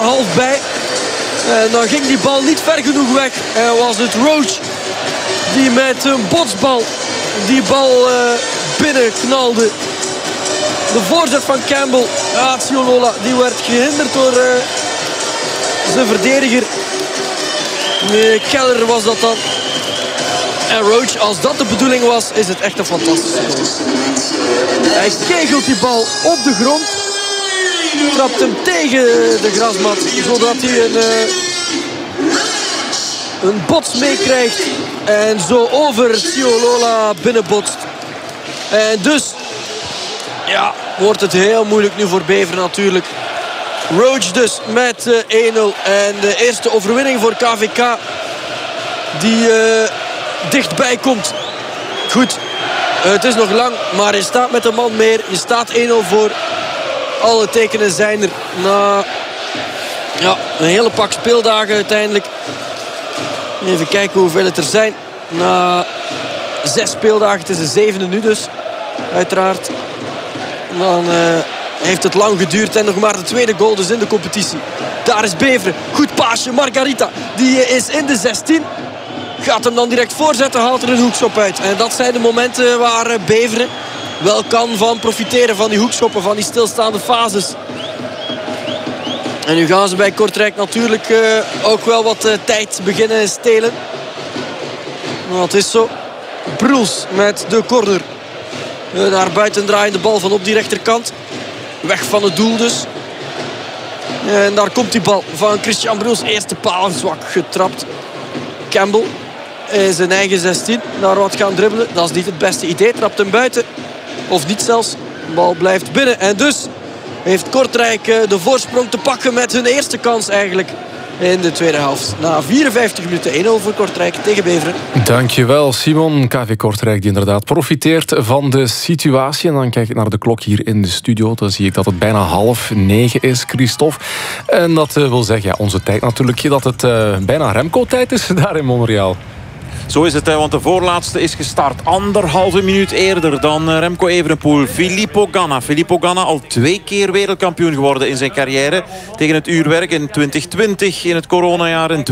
half bij. En dan ging die bal niet ver genoeg weg. En was het Roach die met een botsbal die bal binnenknalde. De voorzet van Campbell. Ciolola die werd gehinderd door zijn verdediger. Keller was dat dan. En Roach, als dat de bedoeling was, is het echt een fantastische goal. Hij kegelt die bal op de grond. Trapt hem tegen de grasmat. Zodat hij een bots meekrijgt. En zo over Ciolola binnenbotst. En dus ja, wordt het heel moeilijk nu voor Beveren natuurlijk. Roach dus met 1-0. En de eerste overwinning voor KVK. Die dichtbij komt. Goed, het is nog lang. Maar je staat met een man meer. Je staat 1-0 voor. Alle tekenen zijn er. Na een hele pak speeldagen uiteindelijk. Even kijken hoeveel het er zijn. Na 6 speeldagen. Het is de 7e nu dus. Uiteraard. Dan heeft het lang geduurd. En nog maar de tweede goal dus in de competitie. Daar is Beveren. Goed paasje. Margarita. Die is in de 16. Gaat hem dan direct voorzetten. Haalt er een hoekschop uit. En dat zijn de momenten waar Beveren wel kan van profiteren. Van die hoekschoppen. Van die stilstaande fases. En nu gaan ze bij Kortrijk natuurlijk ook wel wat tijd beginnen stelen. Dat is zo. Bruls met de corner. Naar buiten draaiende bal van op die rechterkant. Weg van het doel dus. En daar komt die bal van Christian Bruls. Eerste paal zwak getrapt. Campbell in zijn eigen 16. Daar wat gaan dribbelen. Dat is niet het beste idee. Trapt hem buiten. Of niet zelfs. De bal blijft binnen. En dus heeft Kortrijk de voorsprong te pakken met hun eerste kans eigenlijk in de tweede helft. Na 54 minuten 1-0 voor Kortrijk tegen Beveren. Dankjewel Simon. KV Kortrijk die inderdaad profiteert van de situatie. En dan kijk ik naar de klok hier in de studio. Dan zie ik dat het bijna 8:30 is, Christophe. En dat wil zeggen, ja, onze tijd natuurlijk, dat het bijna Remco-tijd is daar in Montreal. Zo is het, want de voorlaatste is gestart. 1,5 minuut eerder dan Remco Evenepoel. Filippo Ganna al 2 keer wereldkampioen geworden in zijn carrière. Tegen het uurwerk in 2020, in het coronajaar in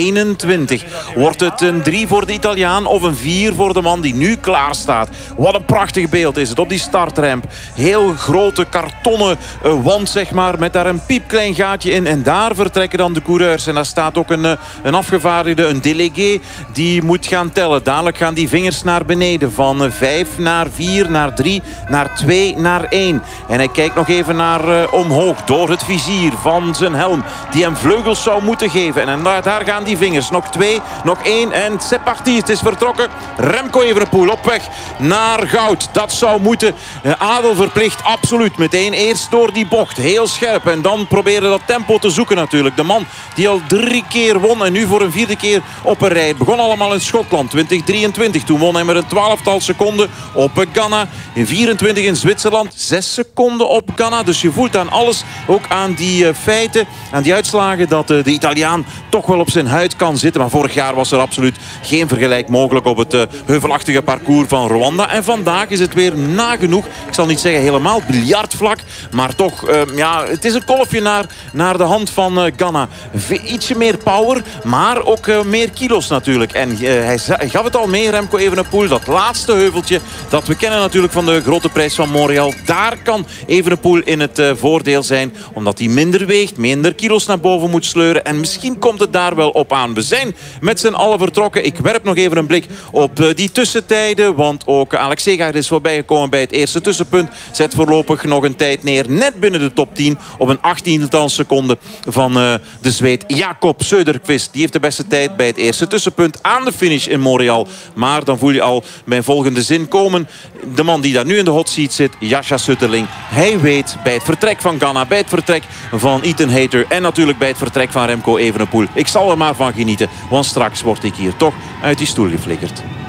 2021. Wordt het een 3 voor de Italiaan of een 4 voor de man die nu klaar staat? Wat een prachtig beeld is het op die startramp. Heel grote kartonnen wand, zeg maar, met daar een piepklein gaatje in. En daar vertrekken dan de coureurs. En daar staat ook een afgevaardigde, een délégué, die moet gaan tellen. Dadelijk gaan die vingers naar beneden. Van 5 naar 4, naar 3, naar 2, naar 1. En hij kijkt nog even naar omhoog. Door het vizier van zijn helm. Die hem vleugels zou moeten geven. En daar gaan die vingers. Nog 2, nog 1. En c'est parti. Het is vertrokken. Remco Evenepoel op weg naar goud. Dat zou moeten. Adel verplicht. Absoluut. Meteen eerst door die bocht. Heel scherp. En dan proberen dat tempo te zoeken natuurlijk. De man die al 3 keer won. En nu voor een 4e keer op een rij. Het begon allemaal in Schotland, 2023. Toen won hij met een 12-tal seconden op Ganna. In 24 in Zwitserland, 6 seconden op Ganna. Dus je voelt aan alles, ook aan die feiten, aan die uitslagen, dat de Italiaan toch wel op zijn huid kan zitten. Maar vorig jaar was er absoluut geen vergelijk mogelijk op het heuvelachtige parcours van Rwanda. En vandaag is het weer nagenoeg, ik zal niet zeggen helemaal biljartvlak, maar toch, het is een kolfje naar de hand van Ganna. Ietsje meer power, maar ook meer kilo's natuurlijk. En hij gaf het al mee, Remco Evenepoel. Dat laatste heuveltje dat we kennen natuurlijk van de grote prijs van Montreal. Daar kan Evenepoel in het voordeel zijn. Omdat hij minder weegt, minder kilo's naar boven moet sleuren. En misschien komt het daar wel op aan. We zijn met z'n allen vertrokken. Ik werp nog even een blik op die tussentijden. Want ook Alex Segaard is voorbij gekomen bij het eerste tussenpunt. Zet voorlopig nog een tijd neer. Net binnen de top 10 op een 18e seconde van de Zweed Jakob Söderqvist. Die heeft de beste tijd bij het eerste tussenpunt aan de finish in Montreal. Maar dan voel je al mijn volgende zin komen. De man die daar nu in de hot seat zit, Jascha Sutterling. Hij weet bij het vertrek van Ganna, bij het vertrek van Ethan Hayter en natuurlijk bij het vertrek van Remco Evenepoel. Ik zal er maar van genieten, want straks word ik hier toch uit die stoel geflikkerd.